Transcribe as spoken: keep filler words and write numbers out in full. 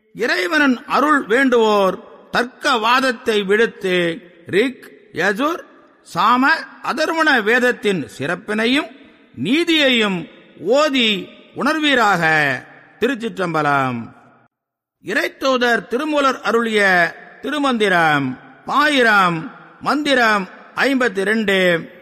இறைவனின் அருள் வேண்டுவோர் தர்க்க வாதத்தை விடுத்து ரிக், யஜுர், சாம, அதர்வண வேதத்தின் சிறப்பினையும் நீதியையும் ஓதி உணர்வீராக. திருச்சிற்றம்பலம். இறைத்தூதர் திருமூலர் அருளிய திருமந்திரம் பாயிரம் மந்திரம் ஐம்பத்தி இரண்டு.